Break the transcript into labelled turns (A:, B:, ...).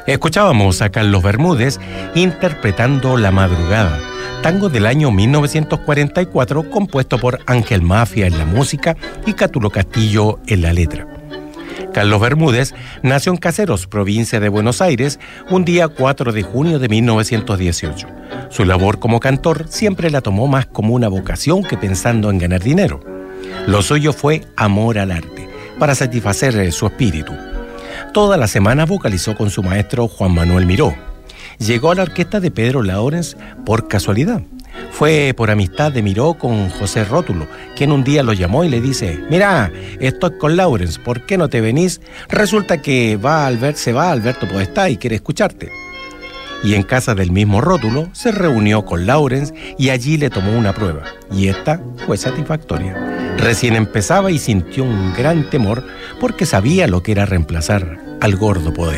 A: Escuchábamos a Carlos Bermúdez interpretando La Madrugada, tango del año 1944 compuesto por Ángel Mafia en la música y Cátulo Castillo en la letra. Carlos Bermúdez nació en Caseros, provincia de Buenos Aires, un día 4 de junio de 1918. Su labor como cantor siempre la tomó más como una vocación que pensando en ganar dinero. Lo suyo fue amor al arte, para satisfacer su espíritu. Toda la semana vocalizó con su maestro Juan Manuel Miró. Llegó a la orquesta de Pedro Lawrence por casualidad. Fue por amistad de Miró con José Rótulo, quien un día lo llamó y le dice: «Mira, estoy con Lawrence, ¿por qué no te venís? Resulta que se va Alberto Podestá y quiere escucharte». Y en casa del mismo Rótulo se reunió con Lawrence y allí le tomó una prueba. Y esta fue satisfactoria. Recién empezaba y sintió un gran temor porque sabía lo que era reemplazar al gordo Podestá.